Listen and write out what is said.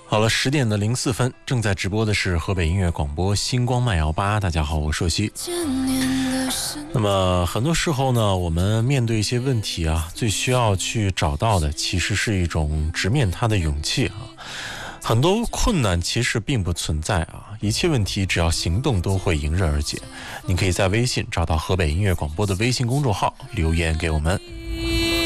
好了，10:04，正在直播的是河北音乐广播星光慢摇吧。大家好，我是硕熙。那么很多时候呢，我们面对一些问题啊，最需要去找到的其实是一种直面它的勇气啊。很多困难其实并不存在啊，一切问题只要行动都会迎刃而解。你可以在微信找到河北音乐广播的微信公众号留言给我们。